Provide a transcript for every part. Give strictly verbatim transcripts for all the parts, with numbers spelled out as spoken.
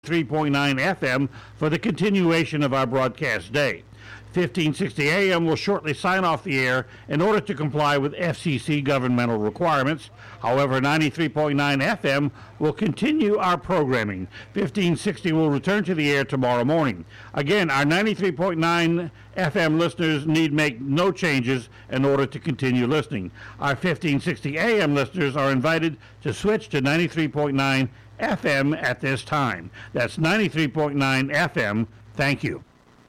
three point nine F M for the continuation of our broadcast day. fifteen sixty A M will shortly sign off the air in order to comply with F C C governmental requirements. However, ninety-three point nine F M will continue our programming. fifteen sixty will return to the air tomorrow morning. Again, our ninety-three point nine F M listeners need make no changes in order to continue listening. Our fifteen sixty A M listeners are invited to switch to ninety-three point nine F M at this time. That's ninety-three point nine F M. Thank you.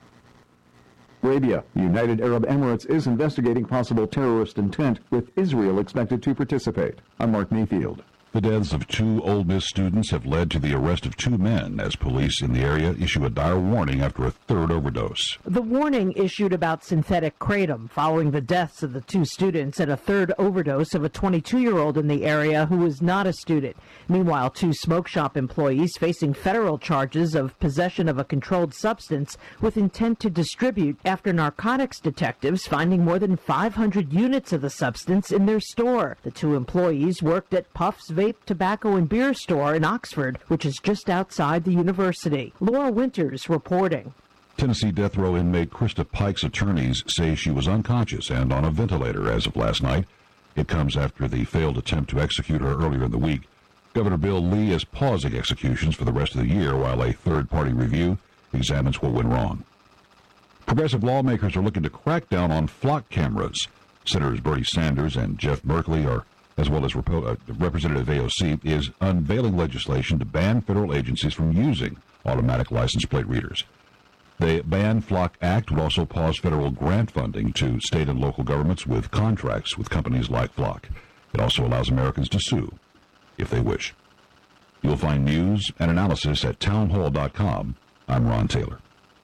Arabia. United Arab Emirates is investigating possible terrorist intent, with Israel expected to participate. I'm Mark Mayfield. The deaths of two Ole Miss students have led to the arrest of two men as police in the area issue a dire warning after a third overdose. The warning issued about synthetic kratom following the deaths of the two students and a third overdose of a twenty-two-year-old in the area who was not a student. Meanwhile, two smoke shop employees facing federal charges of possession of a controlled substance with intent to distribute after narcotics detectives finding more than five hundred units of the substance in their store. The two employees worked at Puff's Vape, Tobacco, and Beer store in Oxford, which is just outside the university. Laura Winters reporting. Tennessee death row inmate Krista Pike's attorneys say she was unconscious and on a ventilator as of last night. It comes after the failed attempt to execute her earlier in the week. Governor Bill Lee is pausing executions for the rest of the year while a third-party review examines what went wrong. Progressive lawmakers are looking to crack down on flock cameras. Senators Bernie Sanders and Jeff Merkley are as well as uh, Representative A O C, is unveiling legislation to ban federal agencies from using automatic license plate readers. The Ban Flock Act would also pause federal grant funding to state and local governments with contracts with companies like Flock. It also allows Americans to sue if they wish. You'll find news and analysis at townhall dot com. I'm Ron Taylor.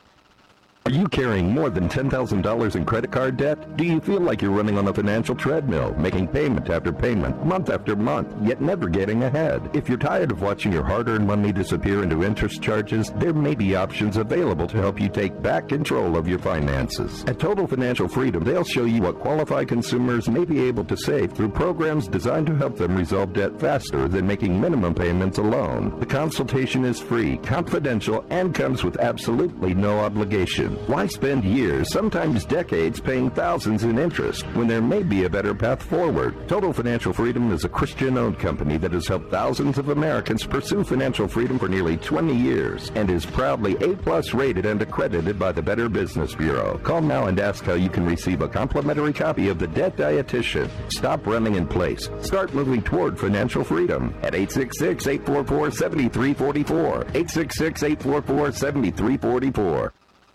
Are you carrying more than ten thousand dollars in credit card debt? Do you feel like you're running on a financial treadmill, making payment after payment, month after month, yet never getting ahead? If you're tired of watching your hard-earned money disappear into interest charges, there may be options available to help you take back control of your finances. At Total Financial Freedom, they'll show you what qualified consumers may be able to save through programs designed to help them resolve debt faster than making minimum payments alone. The consultation is free, confidential, and comes with absolutely no obligation. Why spend years, sometimes decades, paying thousands in interest when there may be a better path forward? Total Financial Freedom is a Christian-owned company that has helped thousands of Americans pursue financial freedom for nearly twenty years and is proudly A-plus rated and accredited by the Better Business Bureau. Call now and ask how you can receive a complimentary copy of The Debt Dietitian. Stop running in place. Start moving toward financial freedom at eight six six, eight four four, seven three four four, eight six six, eight four four, seven three four four.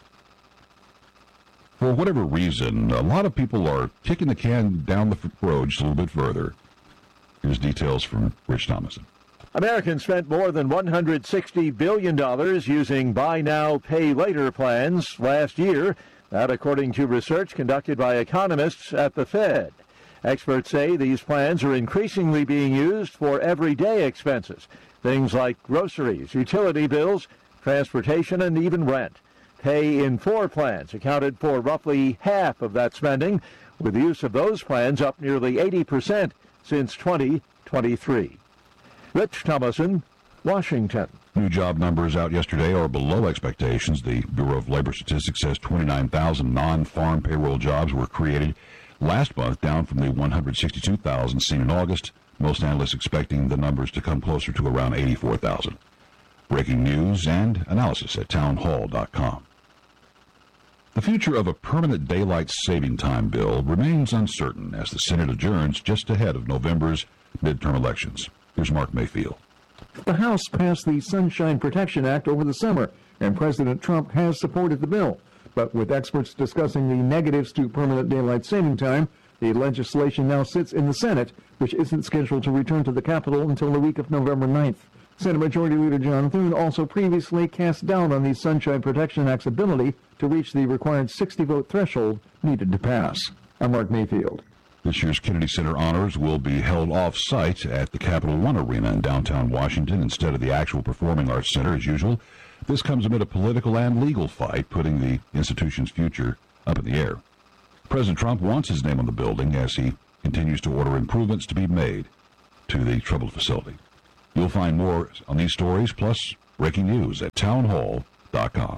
For whatever reason, a lot of people are kicking the can down the road just a little bit further. Here's details from Rich Thomason. Americans spent more than one hundred sixty billion dollars using buy now, pay later plans last year. That according to research conducted by economists at the Fed. Experts say these plans are increasingly being used for everyday expenses, things like groceries, utility bills, transportation, and even rent. Pay in four plans accounted for roughly half of that spending, with the use of those plans up nearly eighty percent since twenty twenty-three. Rich Thomason, Washington. New job numbers out yesterday are below expectations. The Bureau of Labor Statistics says twenty-nine thousand non-farm payroll jobs were created last month, down from the one hundred sixty-two thousand seen in August. Most analysts expecting the numbers to come closer to around eighty-four thousand. Breaking news and analysis at townhall dot com. The future of a permanent daylight saving time bill remains uncertain as the Senate adjourns just ahead of November's midterm elections. Here's Mark Mayfield. The House passed the Sunshine Protection Act over the summer, and President Trump has supported the bill. But with experts discussing the negatives to permanent daylight saving time, the legislation now sits in the Senate, which isn't scheduled to return to the Capitol until the week of November ninth. Senate Majority Leader John Thune also previously cast doubt on the Sunshine Protection Act's ability to reach the required sixty-vote threshold needed to pass. I'm Mark Mayfield. This year's Kennedy Center honors will be held off-site at the Capital One Arena in downtown Washington instead of the actual Performing Arts Center as usual. This comes amid a political and legal fight, putting the institution's future up in the air. President Trump wants his name on the building as he continues to order improvements to be made to the troubled facility. You'll find more on these stories, plus Breaking news at townhall dot com.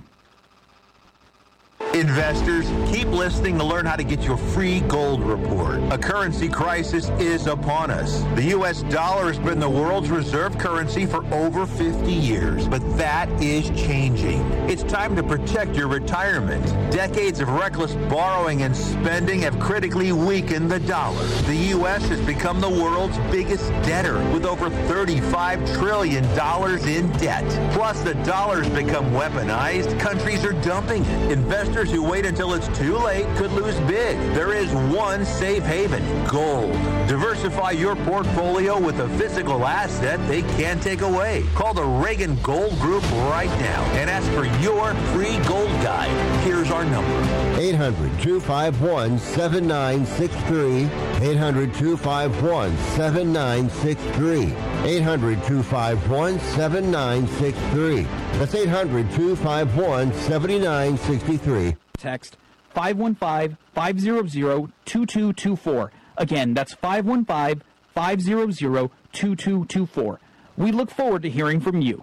Investors, keep listening to learn how to get your free gold report. A currency crisis is upon us. The U S dollar has been the world's reserve currency for over fifty years, but that is changing. It's time to protect your retirement. Decades of reckless borrowing and spending have critically weakened the dollar. The U S has become the world's biggest debtor with over thirty-five trillion dollars in debt. Plus, the dollar's become weaponized. Countries are dumping it. Investors who wait until it's too late could lose big. There is one safe haven, gold. Diversify your portfolio with a physical asset they can't take away. Call the Reagan Gold Group right now and ask for your free gold guide. Here's our number. eight hundred, two five one, seven nine six three. eight hundred, two five one, seven nine six three. eight hundred, two five one, seven nine six three. That's eight hundred, two five one, seven nine six three. Text five one five, five zero zero, two two two four. Again, that's five one five, five zero zero, two two two four. We look forward to hearing from you.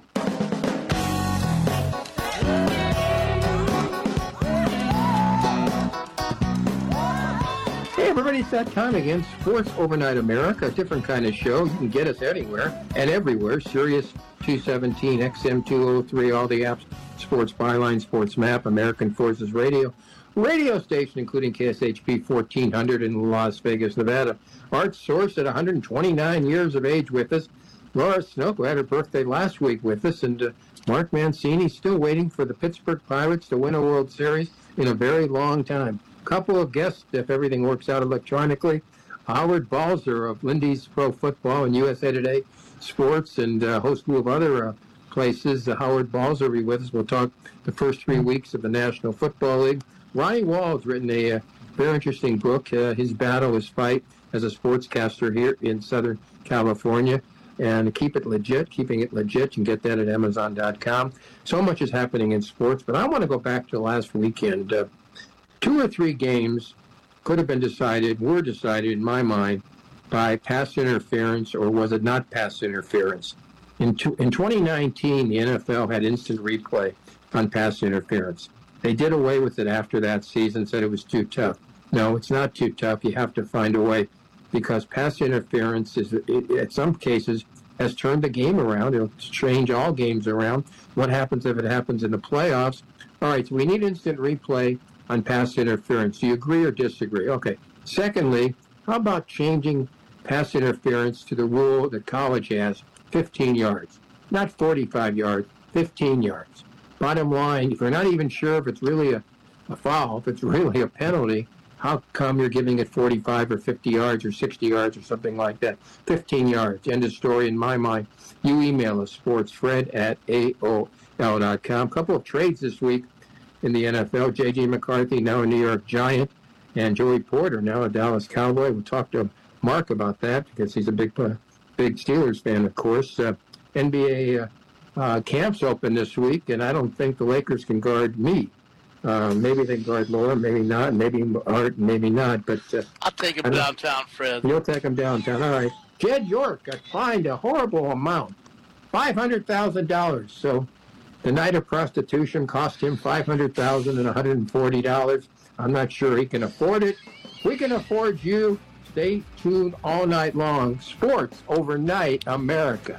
Hey everybody, it's that time again. Sports Overnight America, a different kind of show. You can get us anywhere and everywhere. Sirius two seventeen, X M two oh three, all the apps, Sports Byline, Sports Map, American Forces Radio, radio station including K S H P fourteen hundred in Las Vegas, Nevada. Art Source at one hundred twenty-nine years of age with us. Laura Snook had her birthday last week with us, and uh, Mark Mancini still waiting for the Pittsburgh Pirates to win a World Series in a very long time. Couple of guests, if everything works out electronically. Howard Balzer of Lindy's Pro Football and U S A Today Sports, and a uh, host of other uh, places. Uh, Howard Balzer will be with us. We'll talk the first three weeks of the National Football League. Ronnie Wall's written a uh, very interesting book, uh, His Battle, His Fight, as a sportscaster here in Southern California. And keep it legit, keeping it legit. You can get that at amazon dot com. So much is happening in sports, but I want to go back to last weekend. Uh, Two or three games could have been decided, were decided in my mind, by pass interference, or was it not pass interference? In, to, in twenty nineteen, the N F L had instant replay on pass interference. They did away with it after that season, said it was too tough. No, it's not too tough. You have to find a way, because pass interference is, it, in some cases, has turned the game around. It'll change all games around. What happens if it happens in the playoffs? All right, so we need instant replay on pass interference. Do you agree or disagree? Okay. Secondly, how about changing pass interference to the rule that college has, fifteen yards? Not forty-five yards, fifteen yards. Bottom line, if you're not even sure if it's really a, a foul, if it's really a penalty, how come you're giving it forty-five or fifty yards or sixty yards or something like that? fifteen yards. End of story in my mind. You email us, sportsfred at A O L dot com. A couple of trades this week in the N F L. J J McCarthy, now a New York Giant, and Joey Porter, now a Dallas Cowboy. We'll talk to Mark about that because he's a big uh, big Steelers fan, of course. Uh, N B A uh, uh, camps open this week, and I don't think the Lakers can guard me. Uh, maybe they guard Laura, maybe not, maybe Art, maybe not. But uh, I'll take him downtown, Fred. You'll take him downtown. All right. Jed York got fined a horrible amount, five hundred thousand dollars. So the night of prostitution cost him five hundred thousand dollars and one hundred forty dollars. I'm not sure he can afford it. We can afford you. Stay tuned all night long. Sports Overnight America.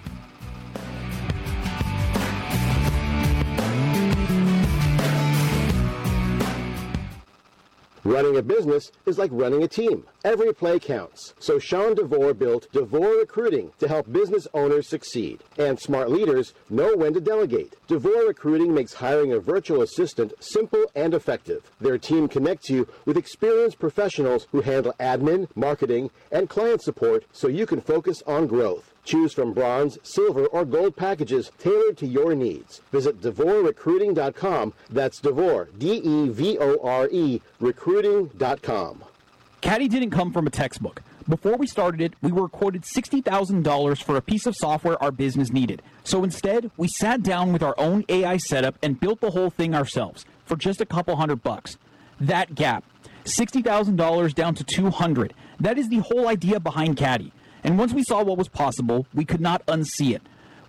Running a business is like running a team. Every play counts. So Sean DeVore built DeVore Recruiting to help business owners succeed. And smart leaders know when to delegate. DeVore Recruiting makes hiring a virtual assistant simple and effective. Their team connects you with experienced professionals who handle admin, marketing, and client support so you can focus on growth. Choose from bronze, silver, or gold packages tailored to your needs. Visit devore recruiting dot com. That's DeVore, D E V O R E, recruiting dot com. Caddy didn't come from a textbook. Before we started it, we were quoted sixty thousand dollars for a piece of software our business needed. So instead, we sat down with our own A I setup and built the whole thing ourselves for just a couple hundred bucks. That gap, sixty thousand dollars down to two hundred dollars. That is the whole idea behind Caddy. And once we saw what was possible, we could not unsee it.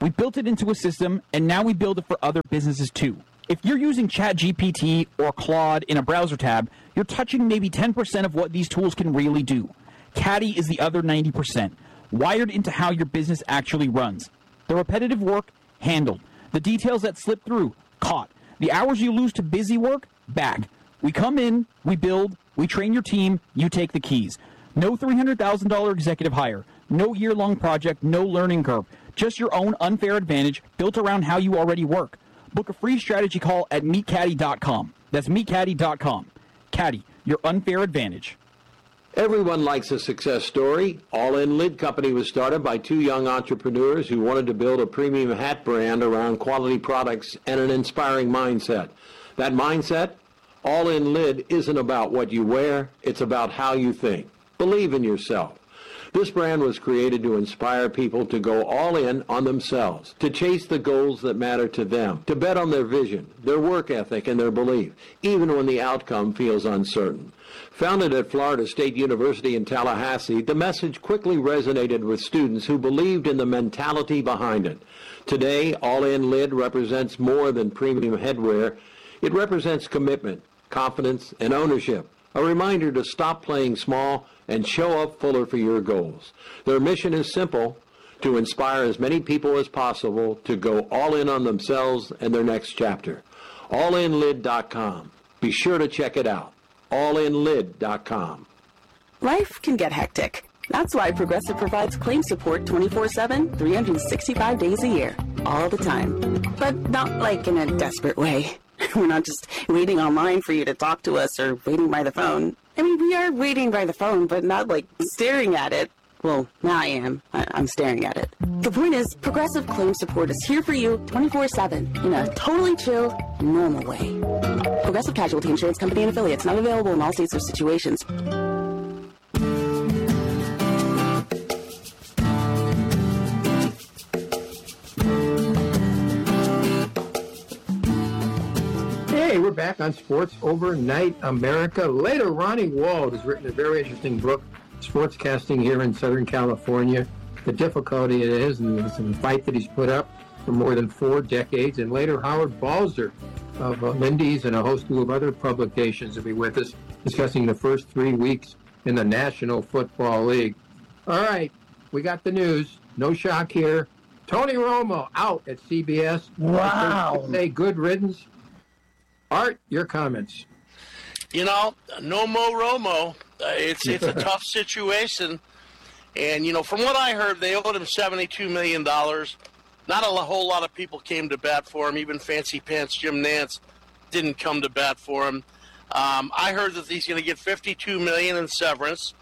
We built it into a system, and now we build it for other businesses too. If you're using ChatGPT or Claude in a browser tab, you're touching maybe ten percent of what these tools can really do. Caddy is the other ninety percent, wired into how your business actually runs. The repetitive work, handled. The details that slip through, caught. The hours you lose to busy work, back. We come in, we build, we train your team, you take the keys. No three hundred thousand dollars executive hire, no year-long project, no learning curve. Just your own unfair advantage built around how you already work. Book a free strategy call at meet caddy dot com. That's meet caddy dot com. Caddy, your unfair advantage. Everyone likes a success story. All In Lid Company was started by two young entrepreneurs who wanted to build a premium hat brand around quality products and an inspiring mindset. That mindset? All In Lid isn't about what you wear, it's about how you think. Believe in yourself. This brand was created to inspire people to go all in on themselves, to chase the goals that matter to them, to bet on their vision, their work ethic, and their belief, even when the outcome feels uncertain. Founded at Florida State University in Tallahassee, the message quickly resonated with students who believed in the mentality behind it. Today, All In Lid represents more than premium headwear. It represents commitment, confidence, and ownership. A reminder to stop playing small and show up fuller for your goals. Their mission is simple, to inspire as many people as possible to go all in on themselves and their next chapter. all in lid dot com. Be sure to check it out. all in lid dot com. Life can get hectic. That's why Progressive provides claim support twenty-four seven, three hundred sixty-five days a year, all the time. But not like in a desperate way. We're not just waiting online for you to talk to us or waiting by the phone. I mean, we are waiting by the phone, but not like staring at it. Well, now I am. I- I'm staring at it. The point is, Progressive Claim Support is here for you twenty-four seven in a totally chill, normal way. Progressive Casualty Insurance Company and Affiliates, not available in all states or situations. Hey, we're back on Sports Overnight America. Later, Ronnie Wald has written a very interesting book, Sportscasting here in Southern California, the difficulty it is and the fight that he's put up for more than four decades. And later, Howard Balzer of uh, Lindy's and a host of other publications will be with us discussing the first three weeks in the National Football League. All right, we got the news. No shock here. Tony Romo out at C B S. Wow. Say good riddance. Art, your comments. You know, no mo Romo. Uh, it's it's a tough situation, and you know, from what I heard, they owed him seventy-two million dollars. Not a whole lot of people came to bat for him. Even Fancy Pants Jim Nantz didn't come to bat for him. Um, I heard that he's going to get fifty-two million dollars in severance,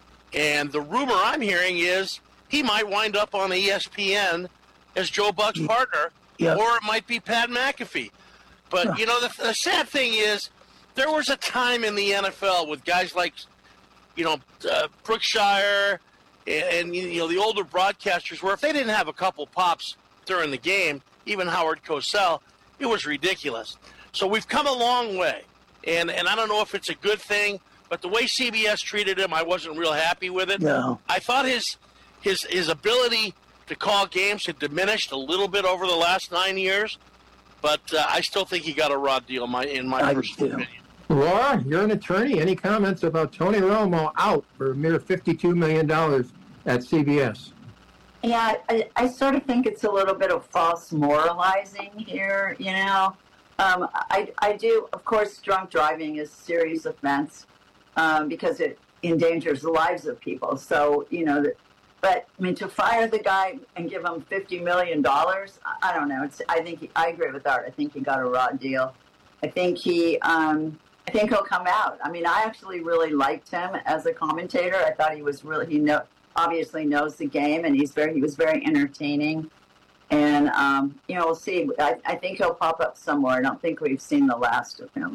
and the rumor I'm hearing is he might wind up on E S P N as Joe Buck's partner, yeah. or it might be Pat McAfee. But, you know, the, the sad thing is there was a time in the N F L with guys like, you know, uh, Brookshire and, and, you know, the older broadcasters where if they didn't have a couple pops during the game, even Howard Cosell, it was ridiculous. So we've come a long way. And, and I don't know if it's a good thing, but the way C B S treated him, I wasn't real happy with it. No. I thought his his his ability to call games had diminished a little bit over the last nine years. But uh, I still think he got a raw deal, my, in my I personal do. opinion. Laura, you're an attorney. Any comments about Tony Romo out for a mere fifty-two million dollars at C B S? Yeah, I, I sort of think it's a little bit of false moralizing here, you know. Um, I, I do, of course, drunk driving is a serious offense um, because it endangers the lives of people. So, you know, the, but, I mean, to fire the guy and give him fifty million dollars, I, I don't know. It's. I think he, I agree with Art. I think he got a raw deal. I think he, um, I think he'll come out. I mean, I actually really liked him as a commentator. I thought he was really, he know, obviously knows the game, and he's very, he was very entertaining. And, um, you know, we'll see. I, I think he'll pop up somewhere. I don't think we've seen the last of him.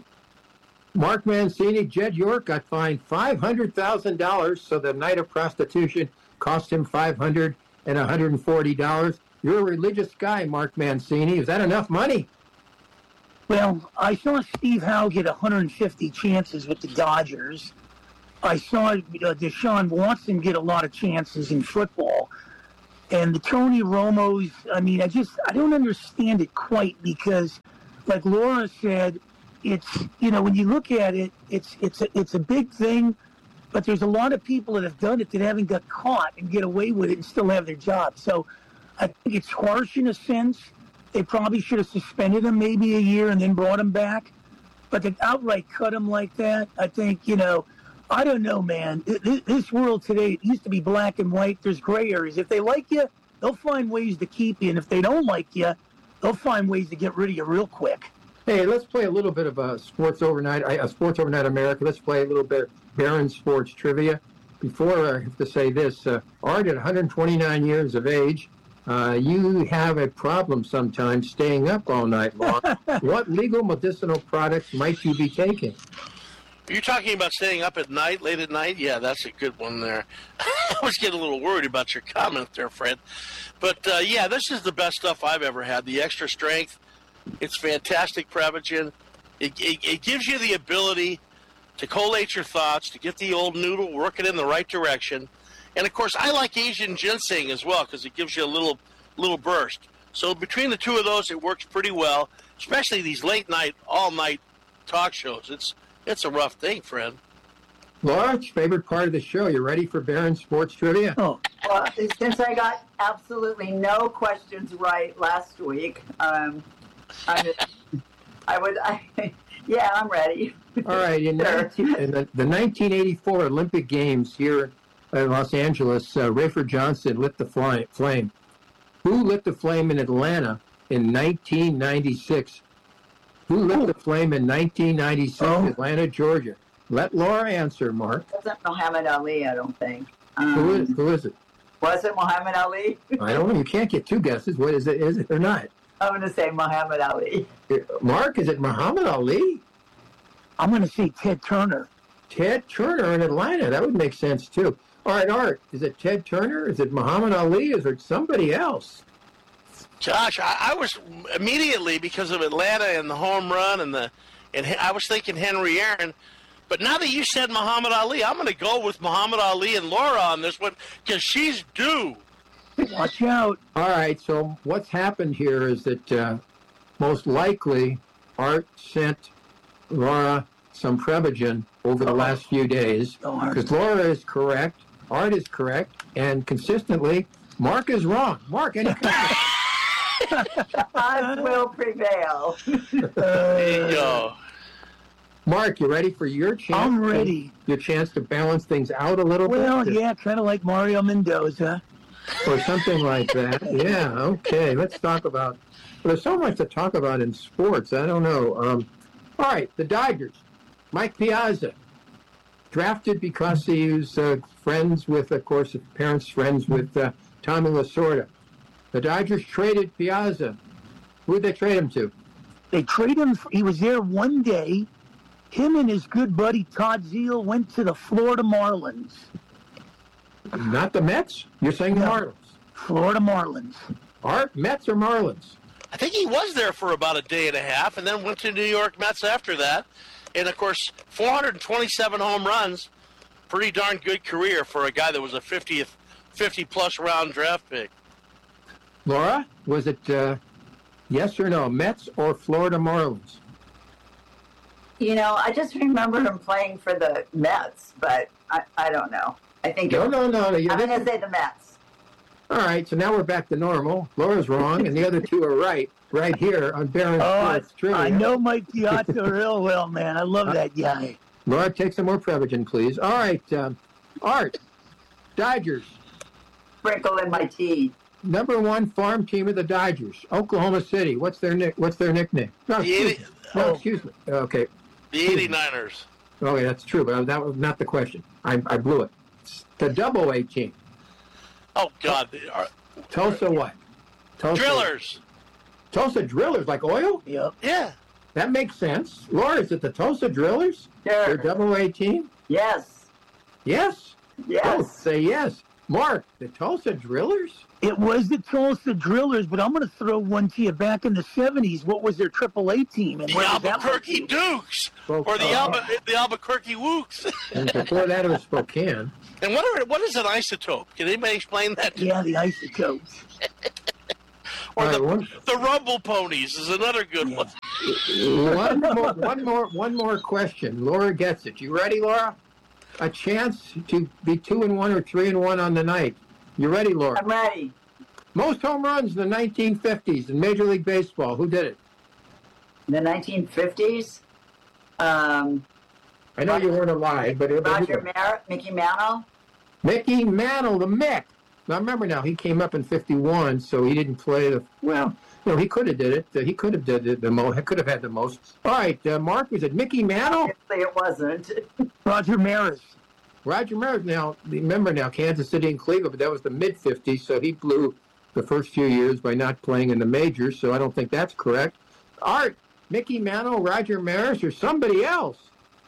Mark Mancini, Jed York got fined five hundred thousand dollars, so the night of prostitution cost him five hundred dollars and one hundred forty dollars. You're a religious guy, Mark Mancini. Is that enough money? Well, I saw Steve Howe get one hundred fifty chances with the Dodgers. I saw uh, Deshaun Watson get a lot of chances in football. And the Tony Romos, I mean, I just, I don't understand it quite because, like Laura said, it's, you know, when you look at it, it's, it's, a, it's a big thing, but there's a lot of people that have done it that haven't got caught and get away with it and still have their job. So I think it's harsh in a sense. They probably should have suspended him maybe a year and then brought him back. But to outright cut him like that, I think, you know, I don't know, man. This world today, it used to be black and white. There's gray areas. If they like you, they'll find ways to keep you. And if they don't like you, they'll find ways to get rid of you real quick. Hey, let's play a little bit of a Sports Overnight, uh, Sports Overnight America. Let's play a little bit of Barron Sports Trivia. Before, I have to say this. Uh, Art, at one hundred twenty-nine years of age, uh, you have a problem sometimes staying up all night long. What legal medicinal products might you be taking? Are you talking about staying up at night, late at night? Yeah, that's a good one there. I was getting a little worried about your comment there, Fred. But, uh, yeah, this is the best stuff I've ever had. The extra strength, it's fantastic Prevagen. It, it, it gives you the ability to collate your thoughts, to get the old noodle working in the right direction. And, of course, I like Asian ginseng as well because it gives you a little little burst. So between the two of those, it works pretty well, especially these late-night, all-night talk shows. It's It's a rough thing, Fred. Laura, favorite part of the show. You ready for Barron Sports Trivia? Oh. Well, since I got absolutely no questions right last week, um, I'm just, I would, I, yeah, I'm ready. All right. In, nineteen, in the, the nineteen eighty-four Olympic Games here in Los Angeles, uh, Rayford Johnson lit the fly, flame. Who lit the flame in Atlanta in nineteen ninety-six? Who lit the flame in nineteen ninety-six, oh. Atlanta, Georgia? Let Laura answer, Mark. It wasn't Muhammad Ali, I don't think. Um, who, is, who is it? Was it Muhammad Ali? I don't know. You can't get two guesses. What is it? Is it or not? I'm going to say Muhammad Ali. Mark, is it Muhammad Ali? I'm going to say Ted Turner. Ted Turner in Atlanta. That would make sense, too. All right, Art, is it Ted Turner? Is it Muhammad Ali? Is it somebody else? Josh, I, I was immediately, because of Atlanta and the home run, and the, and I was thinking Henry Aaron. But now that you said Muhammad Ali, I'm going to go with Muhammad Ali and Laura on this one because she's due. Watch out. All right, so what's happened here is that uh, most likely Art sent Laura some Prevagen over the last few days because Laura is correct, Art is correct, and consistently, Mark is wrong. Mark, any comment? I will prevail. There you go. Mark, you ready for your chance? I'm ready. To, your chance to balance things out a little well, bit? Well, yeah, kind of like Mario Mendoza. Or something like that. Yeah, okay. Let's talk about... Well, there's so much to talk about in sports. I don't know. Um, all right, the Dodgers. Mike Piazza. Drafted because he was uh, friends with, of course, his parents' friends with uh, Tommy Lasorda. The Dodgers traded Piazza. Who did they trade him to? They traded him. He was there one day. Him and his good buddy Todd Zeile went to the Florida Marlins. Not the Mets? You're saying the no. Marlins? Florida Marlins. Art, Mets or Marlins? I think he was there for about a day and a half and then went to New York Mets after that. And, of course, four hundred twenty-seven home runs. Pretty darn good career for a guy that was a fiftieth, fifty-plus round draft pick. Laura, was it uh, yes or no, Mets or Florida Marlins? You know, I just remember him playing for the Mets, but I, I don't know. I think no, it, no, no, no. I'm going to say the Mets. All right, so now we're back to normal. Laura's wrong, and the other two are right, right here on Barron Oh, Sports Trivia. I know Mike Piazza real well, man. I love that guy. Laura, take some more Prevagen, please. All right, um, Art, Dodgers. Sprinkle in my tea. Number one farm team of the Dodgers, Oklahoma City. What's their nick? What's their nickname? No, The excuse eighty- me. No, oh. excuse me. Okay. The eighty-niners. Okay, that's true, but that was not the question. I, I blew it. It's the Double A team. Oh, God. They are, Tulsa what? Tulsa, Drillers. Tulsa Drillers, like oil? Yep. Yeah. That makes sense. Laura, is it the Tulsa Drillers? Sure. Their Double A team? Yes. Yes? Yes. Both say yes. Mark, the Tulsa Drillers? It was the Tulsa Drillers, but I'm going to throw one to you. Back in the seventies, what was their triple A team? And The where was that Albuquerque one? Dukes, Well, or the, uh, Alba, the Albuquerque Wooks. And before that, it was Spokane. And what are what is an isotope? Can anybody explain that to Yeah, me? the Isotopes. Or All right, the, one- the Rumble Ponies is another good one. one more, one more, one more question. Laura gets it. You ready, Laura? A chance to be two and one or three and one on the night. You ready, Laura? I'm ready. Most home runs in the nineteen fifties in Major League Baseball. Who did it? In the nineteen fifties, um, I know you weren't alive, but it Roger Merritt, Mickey Mantle. Mickey Mantle, the Mick. Now remember, now he came up in fifty-one, so he didn't play the. Well, you know, he could have did it. He could have did it the most. He could have had the most. All right, uh, Mark, was it Mickey Mantle? Obviously, it wasn't. Roger Maris. Roger Maris. Now remember, now Kansas City and Cleveland, but that was the mid fifties, so he blew the first few years by not playing in the majors. So I don't think that's correct. Art, Mickey Mantle, Roger Maris, or somebody else.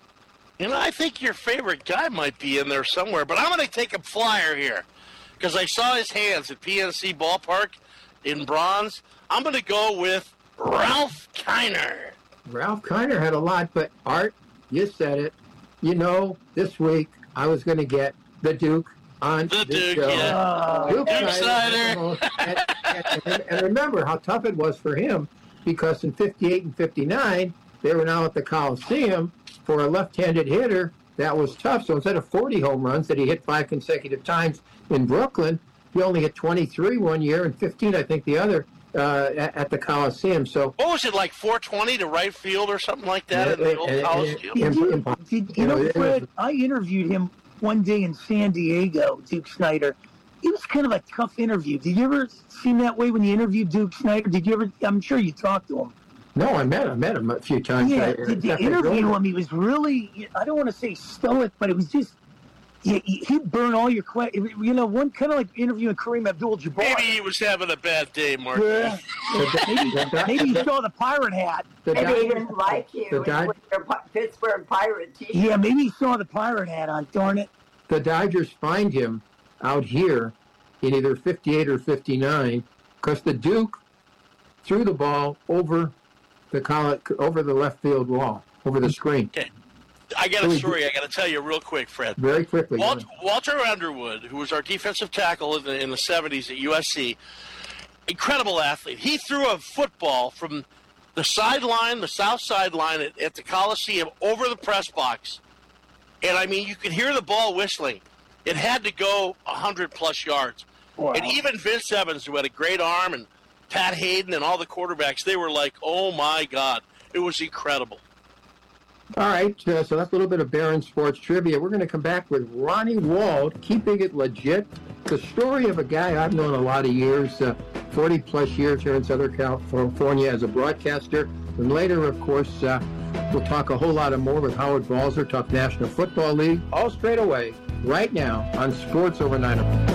You know, I think your favorite guy might be in there somewhere, but I'm going to take a flyer here because I saw his hands at P N C Ballpark in bronze. I'm going to go with Ralph Kiner. Ralph Kiner had a lot, but Art, you said it. You know, this week I was going to get the Duke on The this Duke, show. yeah. Duke Duke Snyder. Snyder. And, and, and, and remember how tough it was for him, because in fifty-eight and fifty-nine, they were now at the Coliseum. For a left-handed hitter, that was tough. So instead of forty home runs that he hit five consecutive times in Brooklyn, he only hit twenty-three one year and fifteen, I think, the other uh, at, at the Coliseum. So What was it, like four twenty to right field or something like that in the old and- and- Coliseum? and- Did you, did, you know, it was- Fred, I interviewed him one day in San Diego, Duke Snyder. It was kind of a tough interview. Did you ever seem that way when you interviewed Duke Snyder? Did you ever? I'm sure you talked to him. No, I met him. I met him a few times. Yeah, I- did you after interview going- him? He was really, I don't want to say stoic, but it was just, he, he- he'd burn all your questions. You know, one kind of like interviewing Kareem Abdul-Jabbar. Maybe he was having a bad day, Mark. Yeah. maybe, maybe you saw the pirate hat. The Maybe he Dodgers- didn't like you the Dod- with your Pi- Pittsburgh Pirate t-shirt. Yeah, maybe he saw the pirate hat on, darn it. the Dodgers find him out here in either fifty-eight or fifty-nine because the Duke threw the ball over the coll- over the left field wall, over the screen. Okay. I got a story I got to tell you real quick, Fred. Very quickly. Walt, Walter Underwood, who was our defensive tackle in the, in the seventies at U S C, incredible athlete. He threw a football from the sideline, the south sideline at, at the Coliseum over the press box. And, I mean, you could hear the ball whistling. It had to go one hundred plus yards. Wow. And even Vince Evans, who had a great arm, and Pat Hayden and all the quarterbacks, they were like, oh, my God. It was incredible. All right, uh, so that's a little bit of Barron Sports Trivia. We're going to come back with Ronnie Wald, keeping it legit. The story of a guy I've known a lot of years, uh, forty plus years here in Southern California as a broadcaster. And later, of course, uh, we'll talk a whole lot of more with Howard Balzer, talk National Football League, all straight away, right now on Sports Over nine o'clock.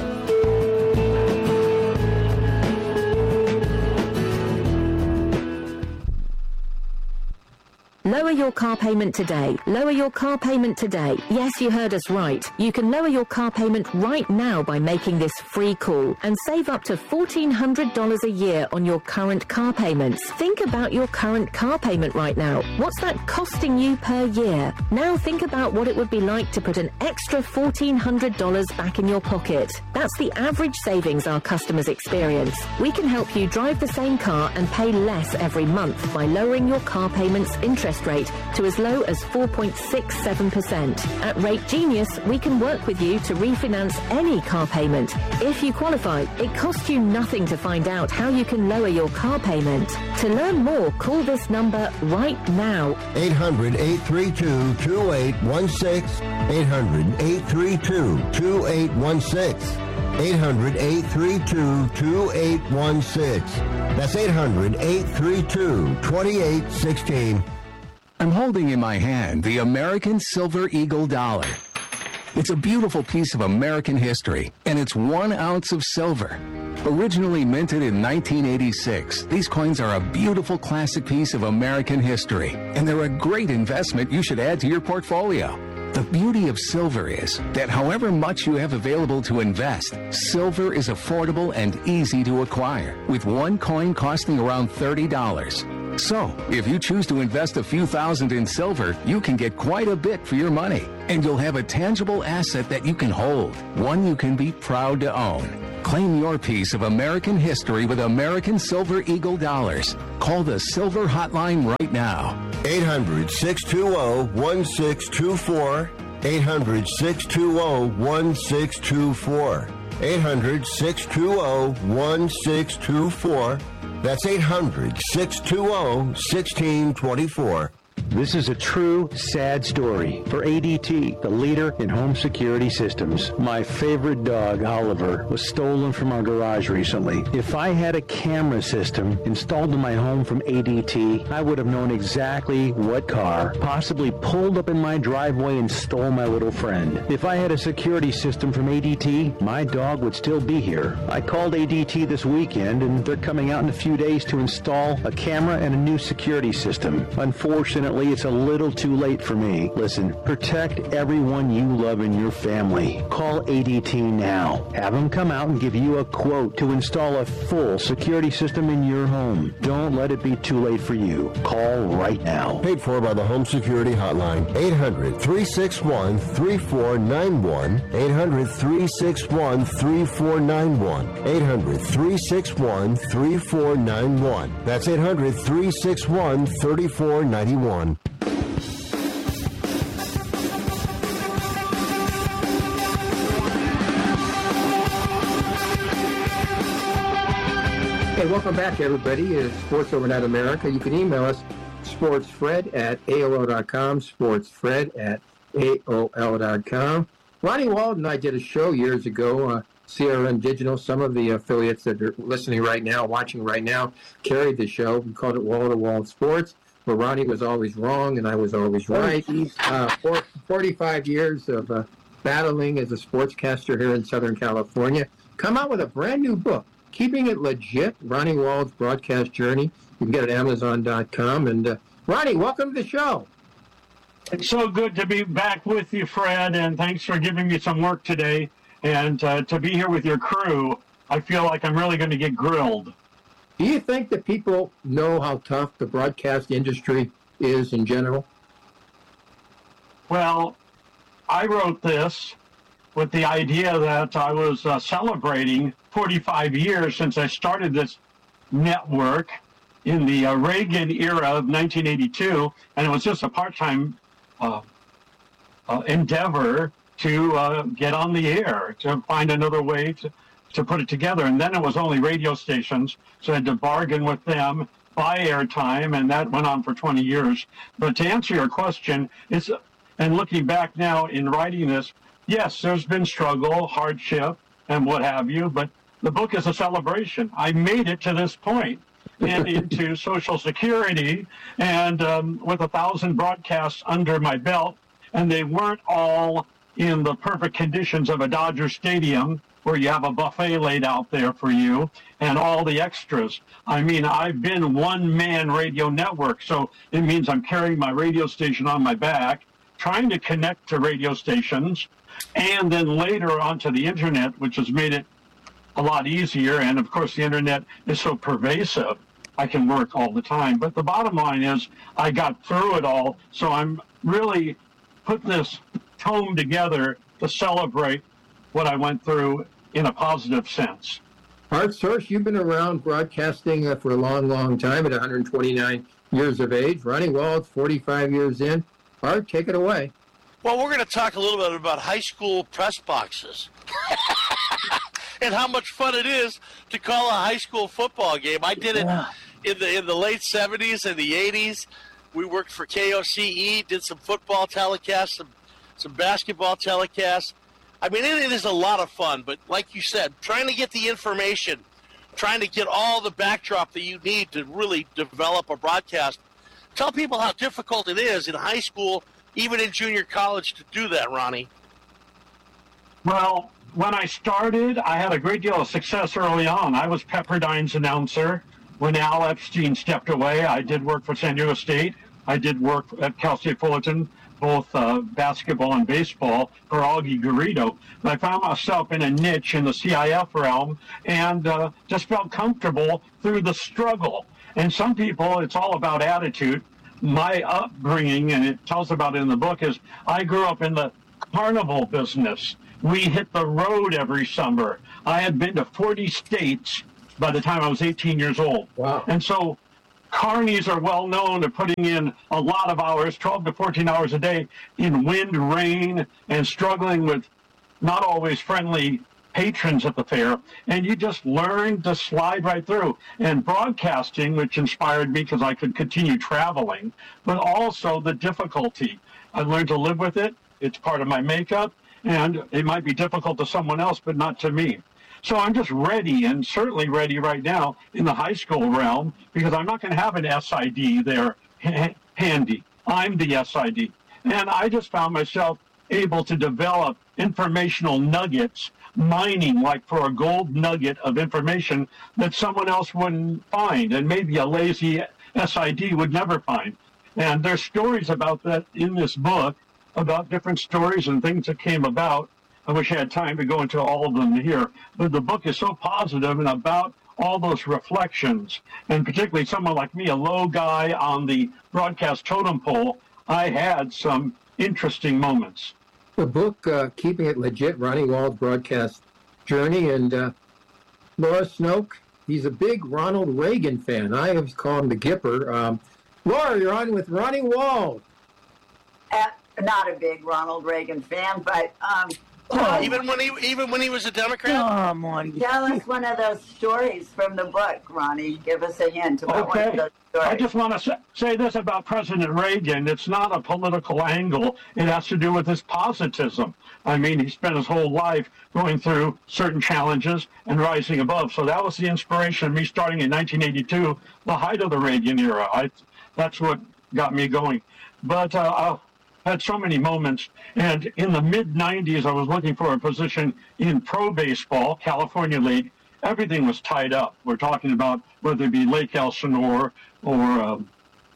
Lower your car payment today. Lower your car payment today. Yes, you heard us right. You can lower your car payment right now by making this free call and save up to fourteen hundred dollars a year on your current car payments. Think about your current car payment right now. What's that costing you per year? Now think about what it would be like to put an extra fourteen hundred dollars back in your pocket. That's the average savings our customers experience. We can help you drive the same car and pay less every month by lowering your car payment's interest rate to as low as four point six seven percent. At Rate Genius, we can work with you to refinance any car payment. If you qualify, it costs you nothing to find out how you can lower your car payment. To learn more, call this number right now. eight hundred, eight three two, two eight one six. eight hundred, eight three two, two eight one six. eight hundred, eight three two, two eight one six. That's eight hundred, eight three two, two eight one six. I'm holding in my hand the American Silver Eagle dollar. It's a beautiful piece of American history, and it's one ounce of silver. Originally minted in nineteen eighty-six, these coins are a beautiful classic piece of American history, and they're a great investment you should add to your portfolio. The beauty of silver is that however much you have available to invest, silver is affordable and easy to acquire, with one coin costing around thirty dollars. So, if you choose to invest a few thousand in silver, you can get quite a bit for your money, and you'll have a tangible asset that you can hold, one you can be proud to own. Claim your piece of American history with American Silver Eagle dollars. Call the Silver Hotline right now. eight hundred, six two zero, one six two four. eight hundred, six two zero, one six two four. eight hundred, six two zero, one six two four. That's eight hundred, six two zero, one six two four. This is a true, sad story for A D T, the leader in home security systems. My favorite dog, Oliver, was stolen from our garage recently. If I had a camera system installed in my home from A D T, I would have known exactly what car possibly pulled up in my driveway and stole my little friend. If I had a security system from A D T, my dog would still be here. I called A D T this weekend, and they're coming out in a few days to install a camera and a new security system. Unfortunately, it's a little too late for me. Listen, protect everyone you love in your family. Call A D T now. Have them come out and give you a quote to install a full security system in your home. Don't let it be too late for you. Call right now. Paid for by the Home Security Hotline. eight hundred, three six one, three four nine one. eight hundred, three six one, three four nine one. eight hundred, three six one, three four nine one. That's eight hundred, three six one, three four nine one. Hey, welcome back, everybody. It's Sports Overnight America. You can email us, sportsfred at A O L dot com, sportsfred at A O L dot com. Ronnie Wald and I did a show years ago, uh, C R N Digital. Some of the affiliates that are listening right now, watching right now, carried the show. We called it Wall to Wall Sports, where Ronnie was always wrong and I was always right. Uh, for forty-five years of uh, battling as a sportscaster here in Southern California. Come out with a brand new book, Keeping It Legit, Ronnie Wald's Broadcast Journey. You can get it at amazon dot com. And uh, Ronnie, welcome to the show. It's so good to be back with you, Fred, and thanks for giving me some work today. And uh, to be here with your crew, I feel like I'm really going to get grilled. Do you think that people know how tough the broadcast industry is in general? Well, I wrote this with the idea that I was uh, celebrating forty-five years since I started this network in the uh, Reagan era of nineteen eighty-two, and it was just a part-time uh, uh, endeavor to uh, get on the air, to find another way to, to put it together. And then it was only radio stations, so I had to bargain with them, buy airtime, and that went on for twenty years. But to answer your question, it's, and looking back now in writing this, yes, there's been struggle, hardship, and what have you, but the book is a celebration. I made it to this point and into Social Security, and um, with a thousand broadcasts under my belt, and they weren't all in the perfect conditions of a Dodger Stadium where you have a buffet laid out there for you and all the extras. I mean, I've been one-man radio network, so it means I'm carrying my radio station on my back, trying to connect to radio stations, and then later onto the internet, which has made it a lot easier. And of course, the internet is so pervasive, I can work all the time. But the bottom line is I got through it all, so I'm really put this tome together to celebrate what I went through in a positive sense. Art Source, you've been around broadcasting uh, for a long, long time at one hundred twenty-nine years of age. Ronnie Wald, forty-five years in. Art, take it away. Well, we're going to talk a little bit about high school press boxes and how much fun it is to call a high school football game. I did it in the in the late seventies and the eighties. We worked for K O C E, did some football telecasts, some, some basketball telecasts. I mean, it, it is a lot of fun, but like you said, trying to get the information, trying to get all the backdrop that you need to really develop a broadcast. Tell people how difficult it is in high school, even in junior college, to do that, Ronnie. Well, when I started, I had a great deal of success early on. I was Pepperdine's announcer. When Al Epstein stepped away, I did work for San Diego State, I did work at Cal State Fullerton, both uh, basketball and baseball, for Augie Garrido. I found myself in a niche in the C I F realm and uh, just felt comfortable through the struggle. And some people, it's all about attitude. My upbringing, and it tells about it in the book, is I grew up in the carnival business. We hit the road every summer. I had been to forty states by the time I was eighteen years old. Wow. And so carnies are well known to putting in a lot of hours, twelve to fourteen hours a day, in wind, rain, and struggling with not always friendly patrons at the fair. And you just learn to slide right through. And broadcasting, which inspired me because I could continue traveling, but also the difficulty. I learned to live with it. It's part of my makeup. And it might be difficult to someone else, but not to me. So I'm just ready, and certainly ready right now in the high school realm, because I'm not going to have an S I D there ha- handy. I'm the S I D. And I just found myself able to develop informational nuggets, mining like for a gold nugget of information that someone else wouldn't find, and maybe a lazy S I D would never find. And there's stories about that in this book, about different stories and things that came about. I wish I had time to go into all of them here, but the book is so positive and about all those reflections, and particularly someone like me, a low guy on the broadcast totem pole, I had some interesting moments. The book, uh, Keeping It Legit, Ronnie Wald's broadcast journey, and uh, Laura Snoke, he's a big Ronald Reagan fan. I always call him the Gipper. Um, Laura, you're on with Ronnie Wald. Uh, not a big Ronald Reagan fan, but um, Oh, even when he even when he was a Democrat? Come on. Tell us one of those stories from the book, Ronnie. Give us a hint about one of Okay. those stories. I just want to say, say this about President Reagan. It's not a political angle. It has to do with his positivism. I mean, he spent his whole life going through certain challenges and rising above. So that was the inspiration of me starting in nineteen eighty-two, the height of the Reagan era. I, that's what got me going. But uh, I had so many moments. And in the mid nineties, I was looking for a position in pro baseball, California League. Everything was tied up. We're talking about whether it be Lake Elsinore or um,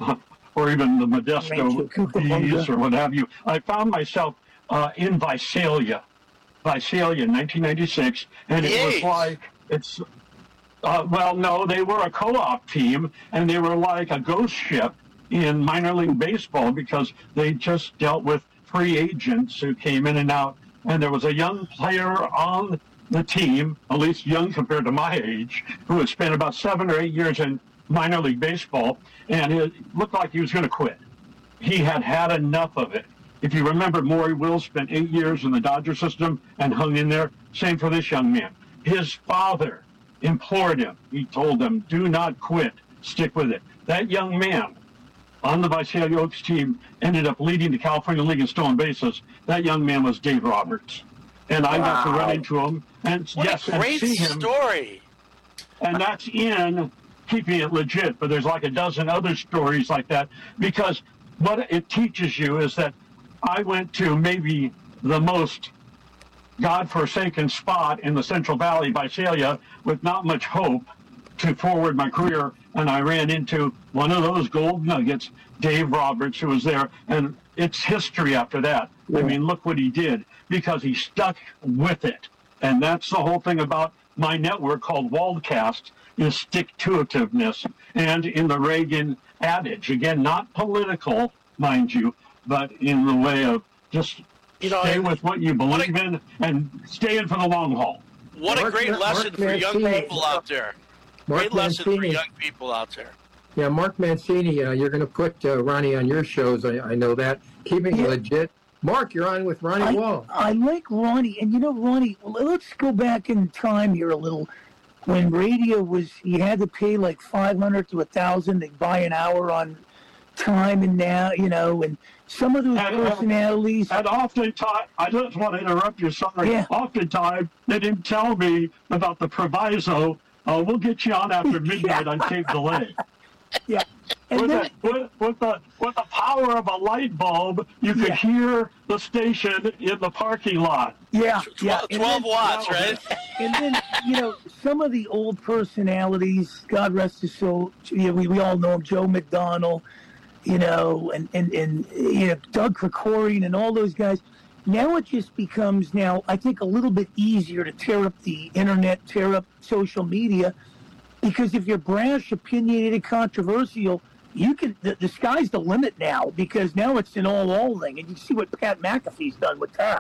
or even the Modesto Keys or what have you. I found myself uh, in Visalia, Visalia in nineteen ninety-six, and it was like, it's, uh, well, no, they were a co-op team, and they were like a ghost ship in minor league baseball because they just dealt with free agents who came in and out. And there was a young player on the team, at least young compared to my age, who had spent about seven or eight years in minor league baseball, and it looked like he was going to quit. He had had enough of it. If you remember, Maury Wills spent eight years in the Dodger system and hung in there. Same for this young man. His father implored him. He told him, do not quit. Stick with it. That young man on the Visalia Oaks team ended up leading the California League in stolen bases. That young man was Dave Roberts. And I got to run into him and What yes, a and great see him. story. And that's in Keeping It Legit, but there's like a dozen other stories like that, because what it teaches you is that I went to maybe the most godforsaken spot in the Central Valley, Visalia, with not much hope to forward my career, and I ran into one of those gold nuggets, Dave Roberts, who was there, and it's history after that. I mean, look what he did, because he stuck with it. And that's the whole thing about my network called Waldcast, is stick-to-itiveness. And in the Reagan adage, again, not political, mind you, but in the way of just You know, stay with what you believe in and stay in for the long haul. What a Mark- great Mark lesson for young Mancini. people out there. Mark Great lesson for Mancini. young people out there. Yeah, Mark Mancini, uh, you're going to put uh, Ronnie on your shows. I, I know that. Keeping it legit. Mark, you're on with Ronnie I, Wald. I like Ronnie, and you know, Ronnie, well, let's go back in time here a little. When radio was, you had to pay like five hundred to a thousand to buy an hour on time, and now, you know, and some of those And, uh, personalities. And oftentimes, I just want to interrupt you, sorry. Yeah. Oftentimes, they didn't tell me about the proviso. Uh, we'll get you on after midnight on tape delay. Yeah. And With, then, the, with, with, the, with the power of a light bulb, you could Yeah. hear the station in the parking lot. yeah, yeah. Twelve, and twelve then- watts, right? And then, you know, some of the old personalities, God rest his soul, you know, we, we all know him, Joe McDonnell, you know, and, and, and you know, Doug Krikorian and all those guys. Now it just becomes now, I think, a little bit easier to tear up the internet, tear up social media, because if you're brash, opinionated, controversial, you can. The, the sky's the limit now, because now it's an all-all thing, and you see what Pat McAfee's done with that.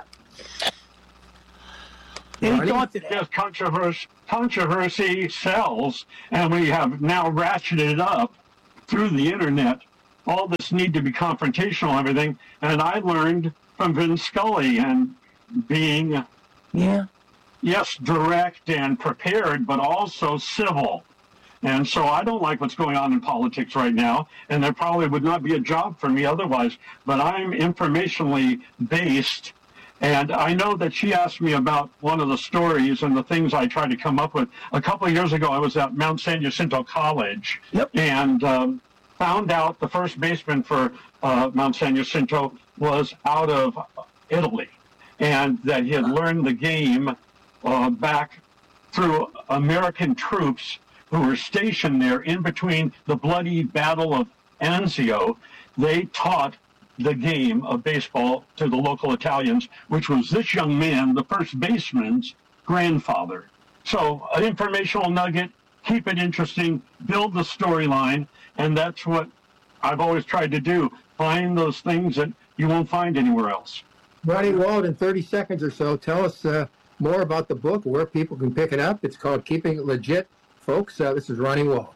Any thoughts to that? Yes, controversy, controversy sells, and we have now ratcheted it up through the internet. All this need to be confrontational and everything, and I learned from Vin Scully and being, yeah, yes, direct and prepared, but also civil. And so I don't like what's going on in politics right now, and there probably would not be a job for me otherwise, but I'm informationally based. And I know that she asked me about one of the stories and the things I tried to come up with. A couple of years ago, I was at Mount San Jacinto College, yep. and um, found out the first baseman for uh, Mount San Jacinto was out of Italy, and that he had learned the game uh, back through American troops who were stationed there in between the bloody Battle of Anzio. They taught the game of baseball to the local Italians, which was this young man, the first baseman's grandfather. So an informational nugget, keep it interesting, build the storyline, and that's what I've always tried to do. Find those things that you won't find anywhere else. Ronnie Wald, in thirty seconds or so, tell us uh, more about the book, where people can pick it up. It's called Keeping It Legit. Folks, uh, this is Ronnie Wald.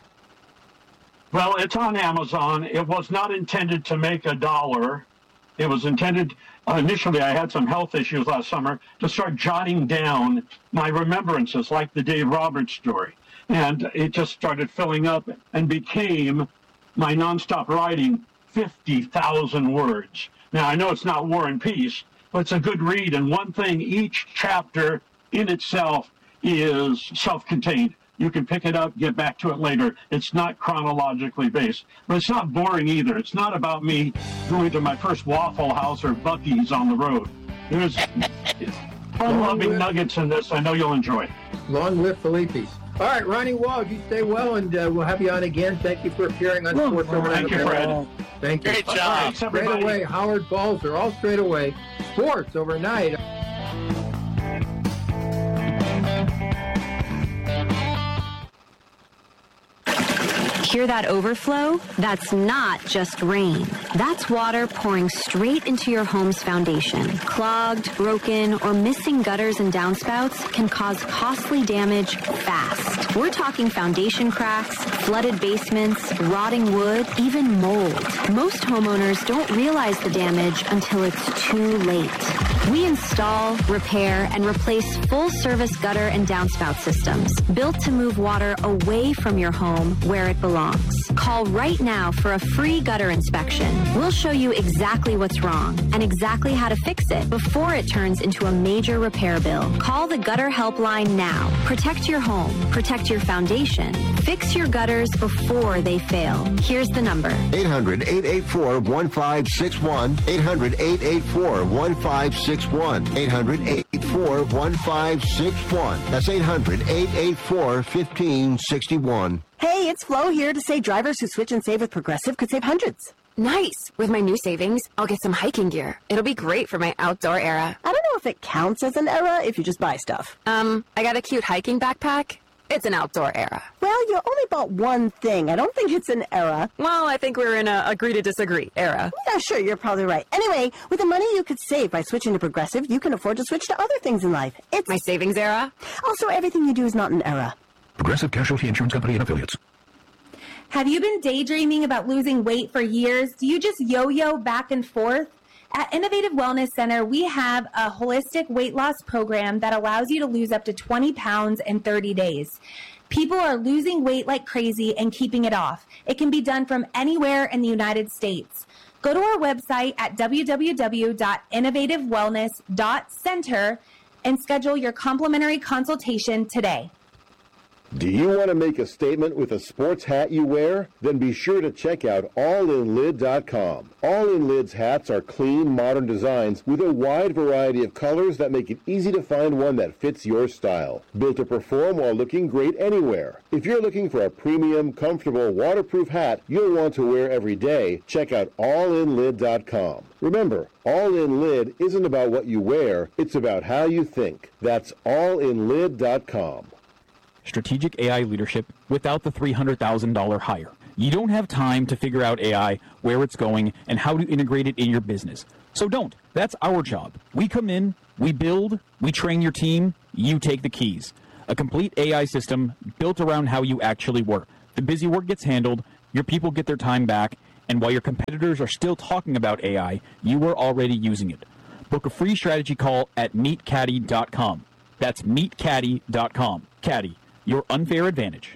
Well, it's on Amazon. It was not intended to make a dollar. It was intended, uh, initially I had some health issues last summer, to start jotting down my remembrances, like the Dave Roberts story. And it just started filling up and became my nonstop writing, fifty thousand words. Now, I know it's not War and Peace, but it's a good read. And one thing, each chapter in itself is self-contained. You can pick it up, get back to it later. It's not chronologically based, but it's not boring either. It's not about me going to my first Waffle House or Buc-ee's on the road. There's fun-loving nuggets in this. I know you'll enjoy. Long live Felipe's. All right, Ronnie Wald, you stay well, and uh, we'll have you on again. Thank you for appearing on Sports Overnight. Thank you, Fred. Thank you. Great job. All right, straight away, Howard Balls are all straight away. Sports Overnight. Hear that overflow? That's not just rain. That's water pouring straight into your home's foundation. Clogged, broken, or missing gutters and downspouts can cause costly damage fast. We're talking foundation cracks, flooded basements, rotting wood, even mold. Most homeowners don't realize the damage until it's too late. We install, repair, and replace full-service gutter and downspout systems built to move water away from your home where it belongs. Call right now for a free gutter inspection. We'll show you exactly what's wrong and exactly how to fix it before it turns into a major repair bill. Call the Gutter Helpline now. Protect your home. Protect your foundation. Fix your gutters before they fail. Here's the number. eight hundred, eight eight four, one five six one. eight hundred, eight eight four, one five six one. eight hundred, eight eight four, one five six one. That's eight hundred, eight eight four, one five six one. Hey, it's Flo here to say drivers who switch and save with Progressive could save hundreds. Nice. With my new savings, I'll get some hiking gear. It'll be great for my outdoor era. I don't know if it counts as an era if you just buy stuff. Um, I got a cute hiking backpack. It's an outdoor era. Well, you only bought one thing. I don't think it's an era. Well, I think we're in a agree to disagree era. Yeah, sure, you're probably right. Anyway, with the money you could save by switching to Progressive, you can afford to switch to other things in life. It's my savings era. Also, everything you do is not an era. Progressive Casualty Insurance Company and Affiliates. Have you been daydreaming about losing weight for years? Do you just yo-yo back and forth? At Innovative Wellness Center, we have a holistic weight loss program that allows you to lose up to twenty pounds in thirty days. People are losing weight like crazy and keeping it off. It can be done from anywhere in the United States. Go to our website at w w w dot innovative wellness dot center and schedule your complimentary consultation today. Do you want to make a statement with a sports hat you wear? Then be sure to check out all in lid dot com. All in Lid's hats are clean, modern designs with a wide variety of colors that make it easy to find one that fits your style. Built to perform while looking great anywhere. If you're looking for a premium, comfortable, waterproof hat you'll want to wear every day, check out all in lid dot com. Remember, All In Lid isn't about what you wear, it's about how you think. That's all in lid dot com. Strategic A I leadership without the three hundred thousand dollars hire. You don't have time to figure out A I, where it's going, and how to integrate it in your business. So don't. That's our job. We come in, we build, we train your team, you take the keys. A complete A I system built around how you actually work. The busy work gets handled, your people get their time back, and while your competitors are still talking about A I, you are already using it. Book a free strategy call at meet caddy dot com. That's meet caddy dot com. Caddy, your unfair advantage.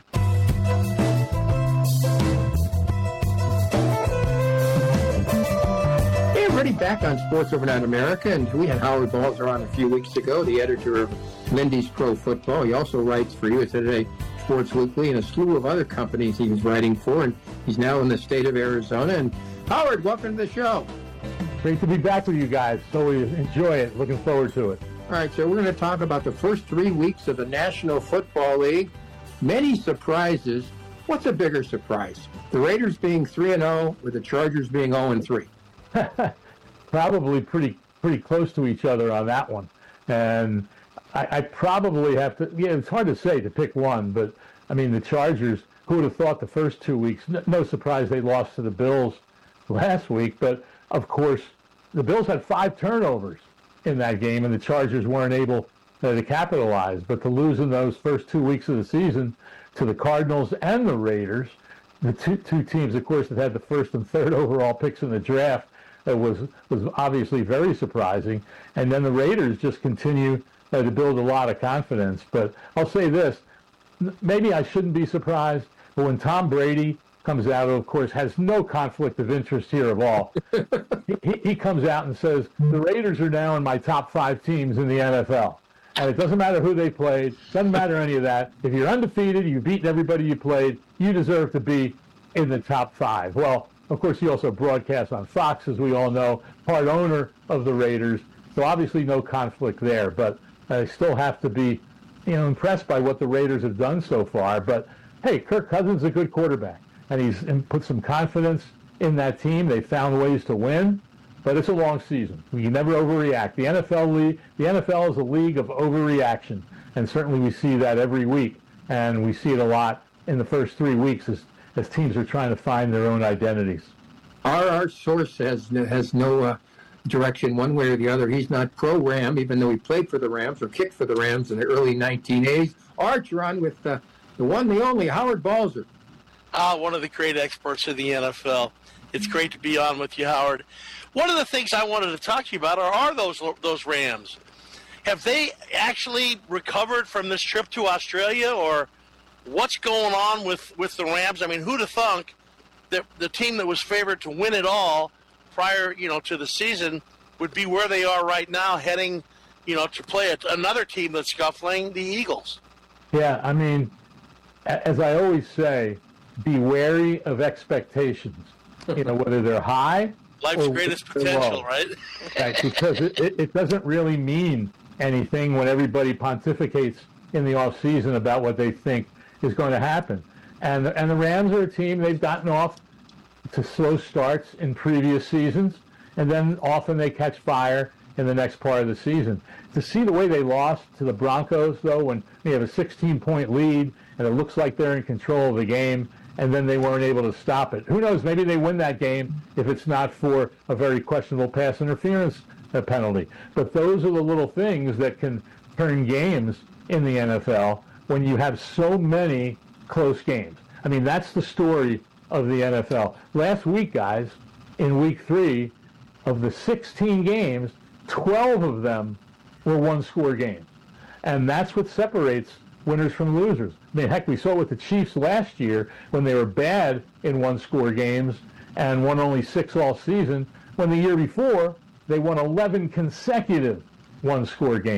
Hey, everybody, back on Sports Overnight America, and we had Howard Balzer on a few weeks ago, the editor of Lindy's Pro Football. He also writes for U S A Today Sports Weekly and a slew of other companies he was writing for, and he's now in the state of Arizona. And Howard, welcome to the show. Great to be back with you guys. So we enjoy it. Looking forward to it. All right, so we're going to talk about the first three weeks of the National Football League. Many surprises. What's a bigger surprise? The Raiders being three and oh or the Chargers being oh and three? Probably pretty pretty close to each other on that one. And I, I probably have to, yeah, it's hard to say to pick one, but I mean, the Chargers, who would have thought the first two weeks, no, no surprise they lost to the Bills last week, but of course, the Bills had five turnovers in that game, and the Chargers weren't able uh, to capitalize. But to lose in those first two weeks of the season to the Cardinals and the Raiders, the two, two teams, of course, that had the first and third overall picks in the draft, uh, was was obviously very surprising. And then the Raiders just continue uh, to build a lot of confidence. But I'll say this, maybe I shouldn't be surprised, but when Tom Brady comes out, of course, has no conflict of interest here at all. he, he comes out and says, the Raiders are now in my top five teams in the N F L. And it doesn't matter who they played, doesn't matter any of that. If you're undefeated, you've beaten everybody you played, you deserve to be in the top five. Well, of course, he also broadcasts on Fox, as we all know, part owner of the Raiders. So obviously no conflict there. But I still have to be, you know, impressed by what the Raiders have done so far. But, hey, Kirk Cousins is a good quarterback. And he's put some confidence in that team. They found ways to win, but it's a long season. You never overreact. The N F L league, the N F L is a league of overreaction, and certainly we see that every week, and we see it a lot in the first three weeks as, as teams are trying to find their own identities. Our, our source has no, has no uh, direction one way or the other. He's not pro-Ram, even though he played for the Rams or kicked for the Rams in the early nineteen eighties. Arch, you're on with uh, the one, the only, Howard Balzer. Ah, one of the great experts in the N F L. It's great to be on with you, Howard. One of the things I wanted to talk to you about are, are those those Rams. Have they actually recovered from this trip to Australia, or what's going on with, with the Rams? I mean, who'd have thunk that the team that was favored to win it all prior, you know, to the season would be where they are right now, heading, you know, to play a, another team that's scuffling, the Eagles. Yeah, I mean, as I always say, be wary of expectations, you know, whether they're high Life's or greatest potential, low. right? Right, because it, it, it doesn't really mean anything when everybody pontificates in the off season about what they think is going to happen. And, and the Rams are a team, they've gotten off to slow starts in previous seasons, and then often they catch fire in the next part of the season. To see the way they lost to the Broncos, though, when they have a sixteen-point lead, and it looks like they're in control of the game, and then they weren't able to stop it. Who knows, maybe they win that game if it's not for a very questionable pass interference penalty. But those are the little things that can turn games in the N F L when you have so many close games. I mean, that's the story of the N F L. Last week, guys, in week three, of the sixteen games, twelve of them were one-score games. And that's what separates winners from losers. I mean, heck, we saw it with the Chiefs last year when they were bad in one-score games and won only six all season, when the year before they won eleven consecutive one-score games.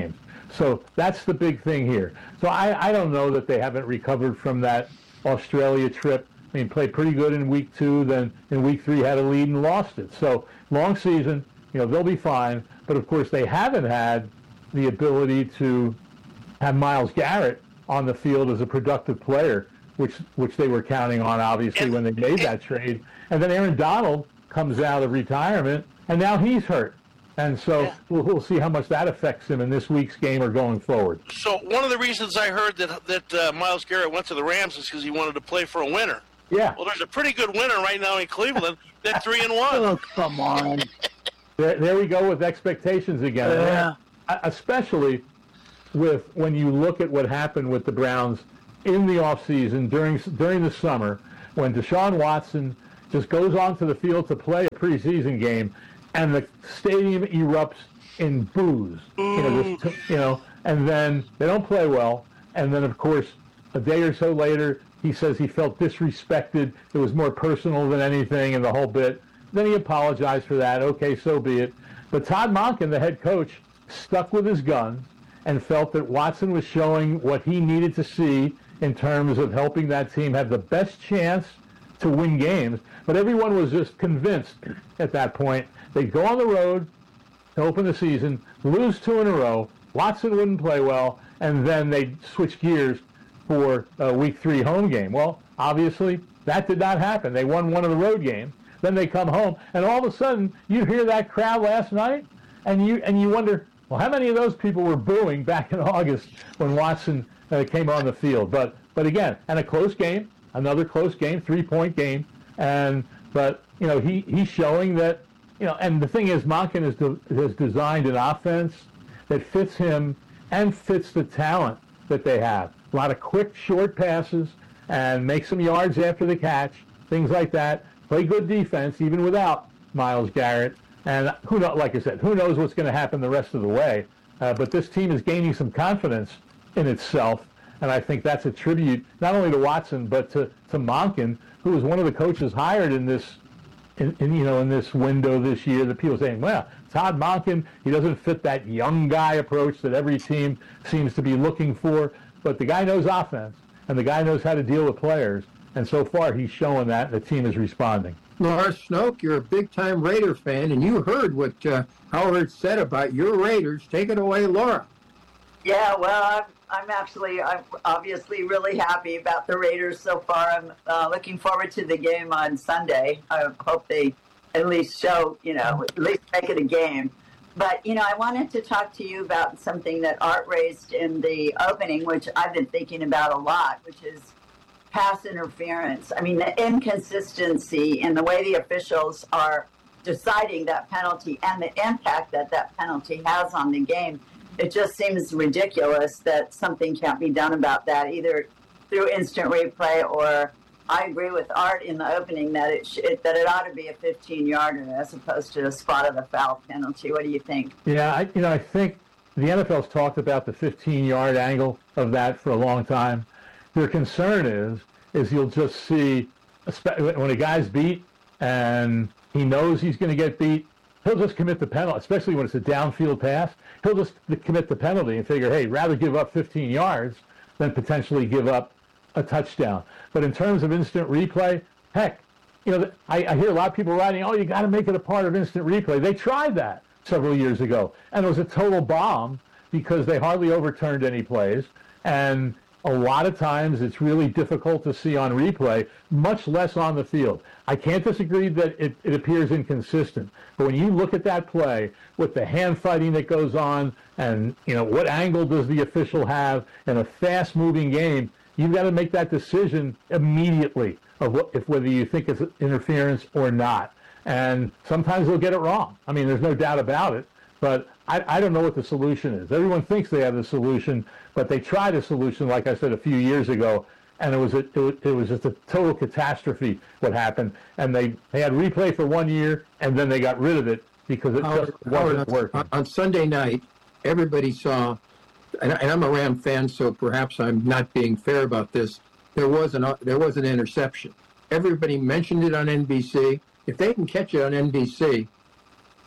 So that's the big thing here. So I, I don't know that they haven't recovered from that Australia trip. I mean, played pretty good in week two, then in week three had a lead and lost it. So long season, you know, they'll be fine. But of course, they haven't had the ability to have Myles Garrett on the field as a productive player, which which they were counting on, obviously, when they made that trade. And then Aaron Donald comes out of retirement, and now he's hurt. And so yeah. we'll, we'll see how much that affects him in this week's game or going forward. So one of the reasons I heard that that uh, Myles Garrett went to the Rams is because he wanted to play for a winner. Yeah. Well, there's a pretty good winner right now in Cleveland. They're three and one. Oh, come on. There, there we go with expectations again. Yeah. Especially with when you look at what happened with the Browns in the offseason during during the summer, when Deshaun Watson just goes onto the field to play a preseason game, and the stadium erupts in boos. You know, this, you know, and then they don't play well, and then of course a day or so later he says he felt disrespected. It was more personal than anything, and the whole bit. Then he apologized for that. Okay, so be it. But Todd Monken, the head coach, stuck with his guns and felt that Watson was showing what he needed to see in terms of helping that team have the best chance to win games. But everyone was just convinced at that point they'd go on the road to open the season, lose two in a row, Watson wouldn't play well, and then they'd switch gears for a week three home game. Well, obviously, that did not happen. They won one of the road games. Then they come home, and all of a sudden, you hear that crowd last night, and you and you wonder, well, how many of those people were booing back in August when Watson uh, came on the field? But but again, and a close game, another close game, three-point game, and but you know he he's showing that you know. And the thing is, Monken has de- has designed an offense that fits him and fits the talent that they have. A lot of quick, short passes, and make some yards after the catch, things like that. Play good defense even without Myles Garrett. And who know, like I said, who knows what's going to happen the rest of the way. Uh, but this team is gaining some confidence in itself. And I think that's a tribute not only to Watson, but to, to Monken, who was one of the coaches hired in this in, in, you know, in this window this year. That people are saying, well, Todd Monken, he doesn't fit that young guy approach that every team seems to be looking for. But the guy knows offense, and the guy knows how to deal with players. And so far, he's showing that, and the team is responding. Laura Snoke, you're a big-time Raider fan, and you heard what uh, Howard said about your Raiders. Take it away, Laura. Yeah, well, I'm, I'm actually, I'm obviously really happy about the Raiders so far. I'm uh, looking forward to the game on Sunday. I hope they at least show, you know, at least make it a game. But, you know, I wanted to talk to you about something that Art raised in the opening, which I've been thinking about a lot, which is pass interference. I mean, the inconsistency in the way the officials are deciding that penalty and the impact that that penalty has on the game. It just seems ridiculous that something can't be done about that, either through instant replay or I agree with Art in the opening that it, sh- it that it ought to be a fifteen-yarder as opposed to a spot of the foul penalty. What do you think? Yeah, I, you know, I think the N F L's talked about the fifteen-yard angle of that for a long time. Their concern is, is you'll just see, when a guy's beat and he knows he's going to get beat, he'll just commit the penalty, especially when it's a downfield pass. He'll just commit the penalty and figure, hey, rather give up fifteen yards than potentially give up a touchdown. But in terms of instant replay, heck, you know, I, I hear a lot of people writing, oh, you got to make it a part of instant replay. They tried that several years ago, and it was a total bomb because they hardly overturned any plays. And a lot of times it's really difficult to see on replay, much less on the field. I can't disagree that it, it appears inconsistent, but when you look at that play with the hand fighting that goes on and, you know, what angle does the official have in a fast-moving game, you've got to make that decision immediately of what, if whether you think it's interference or not. And sometimes they'll get it wrong. I mean, there's no doubt about it. But I, I don't know what the solution is. Everyone thinks they have the solution, but they tried a solution, like I said, a few years ago, and it was a, it, it was just a total catastrophe what happened. And they, they had replay for one year, and then they got rid of it because it Howard, just wasn't Howard, working. On, on Sunday night, everybody saw, and, and I'm a Ram fan, so perhaps I'm not being fair about this, there was an, there was an interception. Everybody mentioned it on N B C. If they can catch it on N B C,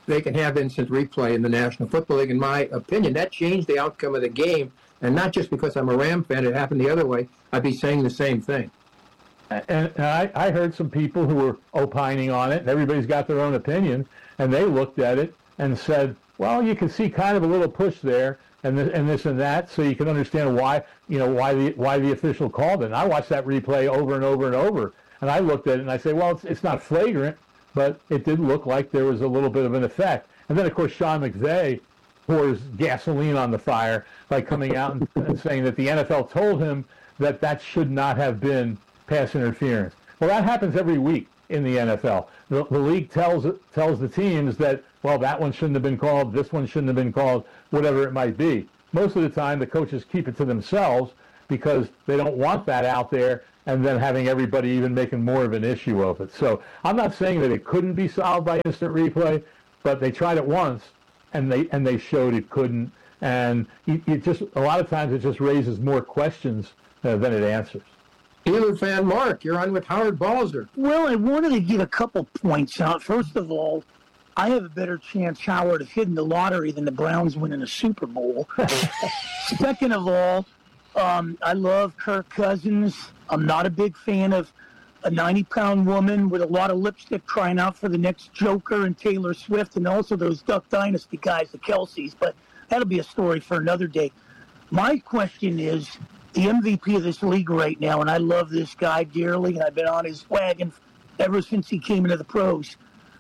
they can have instant replay in the National Football League. In my opinion, that changed the outcome of the game. And not just because I'm a Ram fan, it happened the other way. I'd be saying the same thing. And I, I heard some people who were opining on it, and everybody's got their own opinion, and they looked at it and said, well, you can see kind of a little push there, and this and this and that, so you can understand why, you know, why the why the official called it. And I watched that replay over and over and over, and I looked at it and I say, well, it's, it's not flagrant, but it did look like there was a little bit of an effect. And then, of course, Sean McVay pours gasoline on the fire by coming out and, and saying that the N F L told him that that should not have been pass interference. Well, that happens every week in the N F L. The, the league tells tells the teams that, well, that one shouldn't have been called, this one shouldn't have been called, whatever it might be. Most of the time, the coaches keep it to themselves because they don't want that out there and then having everybody even making more of an issue of it. So I'm not saying that it couldn't be solved by instant replay, but they tried it once and they and they showed it couldn't. And it, it just a lot of times it just raises more questions uh, than it answers. Steelers fan Mark, you're on with Howard Balzer. Well, I wanted to give a couple points out. First of all, I have a better chance, Howard, of hitting the lottery than the Browns winning a Super Bowl. Second of all, um, I love Kirk Cousins. I'm not a big fan of a ninety-pound woman with a lot of lipstick crying out for the next Joker and Taylor Swift, and also those Duck Dynasty guys, the Kelseys. But that'll be a story for another day. My question is, the M V P of this league right now, and I love this guy dearly, and I've been on his wagon ever since he came into the pros.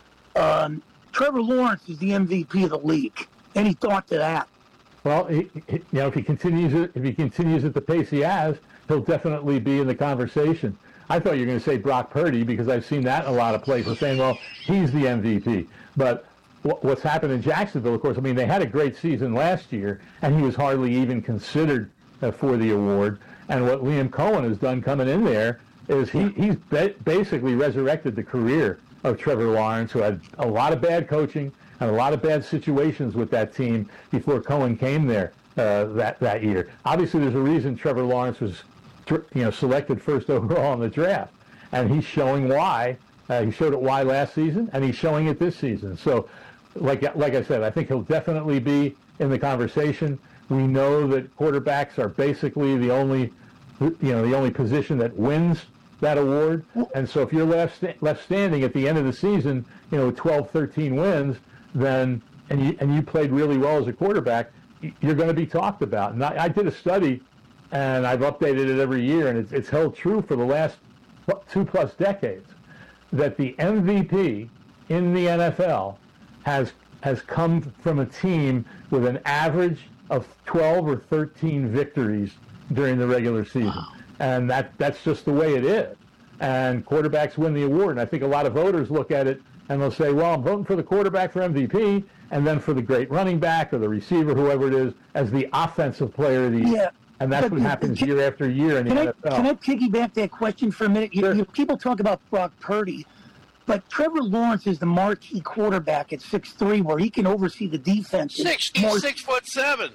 Um, Trevor Lawrence is the M V P of the league. Any thought to that? Well, he, he, you know, if he continues it, if he continues at the pace he has, he'll definitely be in the conversation. I thought you were going to say Brock Purdy because I've seen that in a lot of places saying, well, he's the M V P. But what's happened in Jacksonville, of course, I mean, they had a great season last year, and he was hardly even considered uh, for the award. And what Liam Cohen has done coming in there is he, he's ba- basically resurrected the career of Trevor Lawrence, who had a lot of bad coaching and a lot of bad situations with that team before Cohen came there uh, that, that year. Obviously, there's a reason Trevor Lawrence was you know, selected first overall in the draft, and he's showing why. Uh, he showed it why last season, and he's showing it this season. So, like like I said, I think he'll definitely be in the conversation. We know that quarterbacks are basically the only, you know, the only position that wins that award. And so, if you're left left standing at the end of the season, you know, twelve, thirteen wins, then and you and you played really well as a quarterback, you're going to be talked about. And I, I did a study, and I've updated it every year, and it's, it's held true for the last two plus decades, that the M V P in the N F L has has come from a team with an average of twelve or thirteen victories during the regular season. Wow. And that that's just the way it is. And quarterbacks win the award. And I think a lot of voters look at it and they'll say, well, I'm voting for the quarterback for M V P and then for the great running back or the receiver, whoever it is, as the offensive player of the year. Yeah. And that's what happens can, year after year in the can N F L. I, can I piggyback that question for a minute? You, Sure. you, people talk about Brock Purdy, but Trevor Lawrence is the marquee quarterback at six three, where he can oversee the defense. Six, more, six foot seven.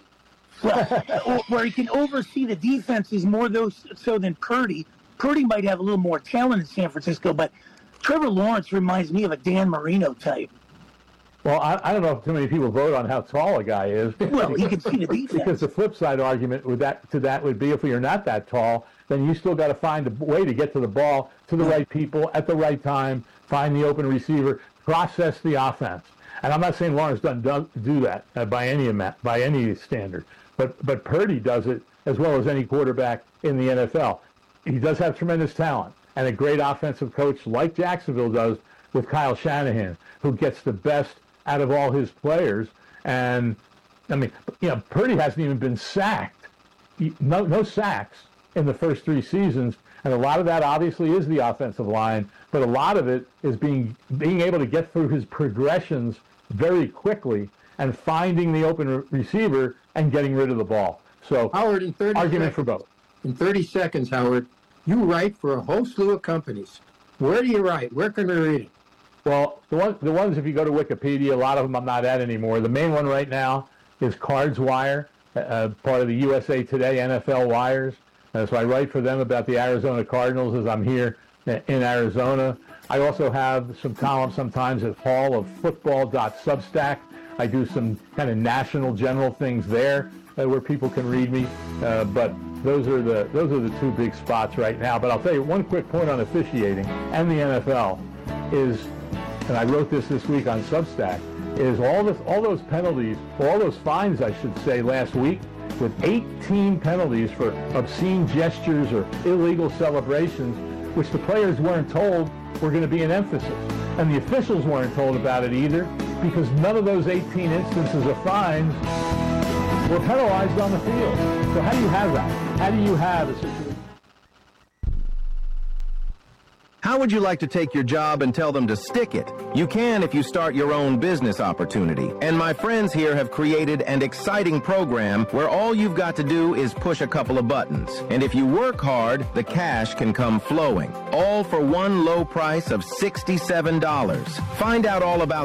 Well, where he can oversee the defenses more those so than Purdy. Purdy might have a little more talent in San Francisco, but Trevor Lawrence reminds me of a Dan Marino type. Well, I, I don't know if too many people vote on how tall a guy is. Well, he can see the defense. Because the flip side argument with that to that would be if you're not that tall, then you still got to find a way to get to the ball to the right people at the right time, find the open receiver, process the offense. And I'm not saying Lawrence doesn't do that uh, by any by any standard, but but Purdy does it as well as any quarterback in the N F L. He does have tremendous talent and a great offensive coach like Jacksonville does with Kyle Shanahan, who gets the best out of all his players. And I mean, you know, Purdy hasn't even been sacked. No, no sacks in the first three seasons. And a lot of that obviously is the offensive line, but a lot of it is being being able to get through his progressions very quickly and finding the open re- receiver and getting rid of the ball. So Howard, in thirty argument seconds, for both. In thirty seconds, Howard, you write for a whole slew of companies. Where do you write? Where can we read it? Well, the ones, the ones, if you go to Wikipedia, a lot of them I'm not at anymore. The main one right now is Cards Wire, uh, part of the U S A Today N F L Wires. Uh, so I write for them about the Arizona Cardinals as I'm here in Arizona. I also have some columns sometimes at hall of football dot substack. I do some kind of national general things there uh, where people can read me. Uh, but those are the those are the two big spots right now. But I'll tell you one quick point on officiating and the N F L is, and I wrote this this week on Substack, is all this all those penalties, or all those fines, I should say, last week, with eighteen penalties for obscene gestures or illegal celebrations, which the players weren't told were going to be an emphasis. And the officials weren't told about it either, because none of those eighteen instances of fines were penalized on the field. So how do you have that? How do you have a situation? How would you like to take your job and tell them to stick it? You can if you start your own business opportunity. And my friends here have created an exciting program where all you've got to do is push a couple of buttons. And if you work hard, the cash can come flowing. All for one low price of sixty-seven dollars. Find out all about